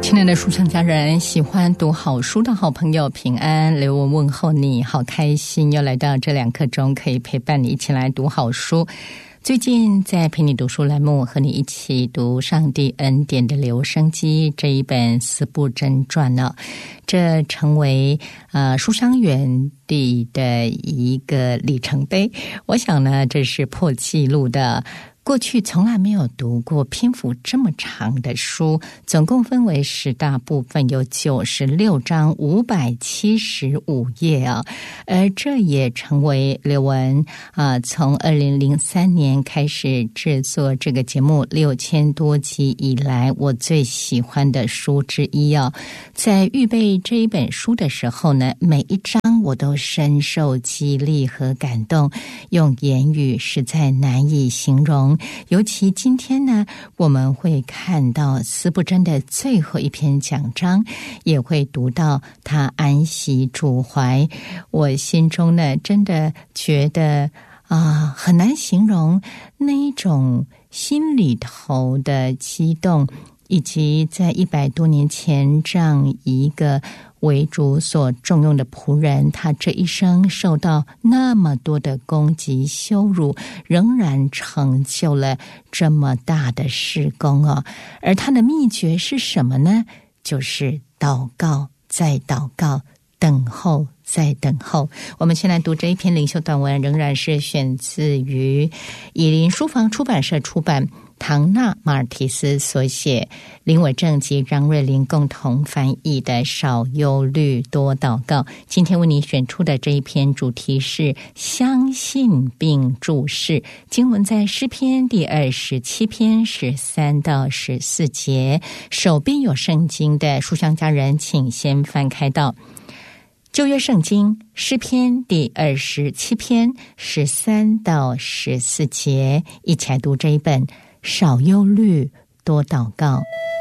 亲爱的书香家人，喜欢读好书的好朋友平安，刘文问候你，好开心又来到这2刻钟，可以陪伴你一起来读好书。最近在陪你读书栏目，和你一起读上帝恩典的留声机这一本司布真传呢，这成为书香园地的一个里程碑。我想呢，这是破纪录的。过去从来没有读过篇幅这么长的书，总共分为10大部分，有96章575页啊。而这也成为刘文从2003年开始制作这个节目6000多集以来我最喜欢的书之一啊。在预备这一本书的时候呢，每一章我都深受激励和感动，用言语实在难以形容。尤其今天呢，我们会看到司布真的最后一篇讲章，也会读到他安息主怀。我心中呢，真的觉得很难形容那一种心里头的激动，以及在100多年前这样一个为主所重用的仆人，他这一生受到那么多的攻击羞辱，仍然成就了这么大的事工啊。而他的秘诀是什么呢？就是祷告再祷告，等候再等候。我们先来读这一篇灵修短文，仍然是选自于以林书房出版社出版，唐纳马尔提斯所写，林伟正及张瑞玲共同翻译的《少忧虑多祷告》。今天为你选出的这一篇主题是相信并注释，经文在诗篇第27篇13到14节。手边有圣经的书香家人，请先翻开到旧约圣经诗篇第27篇13到14节，一起来读这一本少忧虑多祷告。